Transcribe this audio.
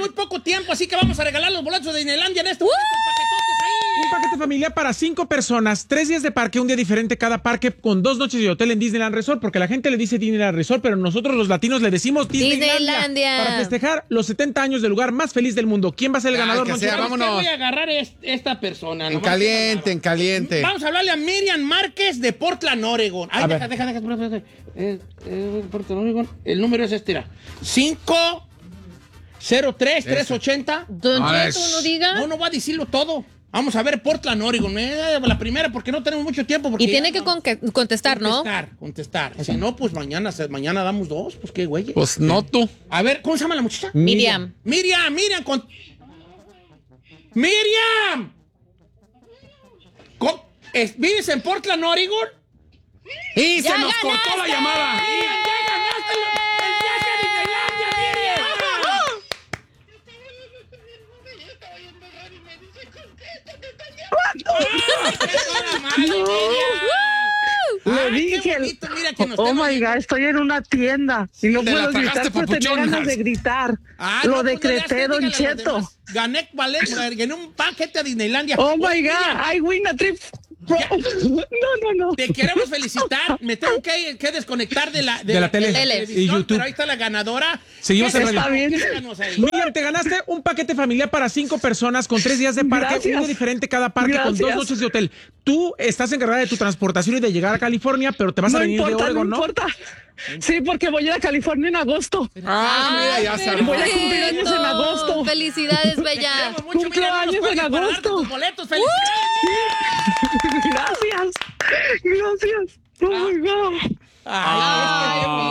muy poco tiempo, así que vamos a regalar los boletos de Disneylandia en este momento. Paquetotes ahí. Un paquete familiar para 5 personas, 3 días de parque, un día diferente cada parque, con 2 noches de hotel en Disneyland Resort, porque la gente le dice Disneyland Resort, pero nosotros los latinos le decimos Disneylandia. Para festejar los 70 años del lugar más feliz del mundo. ¿Quién va a ser el ganador? Que sea, vámonos. Voy a agarrar esta persona. En caliente, en caliente. Vamos a hablarle a Miriam Márquez de Portland, Oregon. Ay, deja. Portland, Oregon. El número es este, 503-380. ¿Dónde tú no digas? No va a decirlo todo. Vamos a ver Portland, Oregon. La primera, porque no tenemos mucho tiempo. Y tiene que contestar, ¿no? Contestar. Si no, pues mañana damos 2. Pues qué güey. Pues no tú. A ver, ¿cómo se llama la muchacha? Miriam. Miriam. ¿Vives en Portland, Oregon? Y se nos cortó la llamada. ¡Ya ganaste el viaje a Disneylandia, Miriam! Le dije, oh my God, estoy en una tienda y no puedo gritar, pero tenía ganas de gritar. Lo decreté, Don Cheto. Gané un paquete a Disneylandia. Oh my God, I win a trip. No. Te queremos felicitar. Me tengo que desconectar de la tele y YouTube. Pero ahí está la ganadora. Seguimos en Está bien. Miriam, te ganaste un paquete familiar para 5 personas con 3 días de parque, Gracias. uno diferente cada parque, con 2 noches de hotel. Tú estás encargada de tu transportación y de llegar a California, pero te vas a venir de Oregon, ¿no? No importa. Sí, porque voy a ir a California en agosto. Mira, ya sabes. Voy a cumplir años en agosto. Felicidades, bella. Cumplo años en agosto. Boletos, felicidades. Gracias. Oh my God. Ay,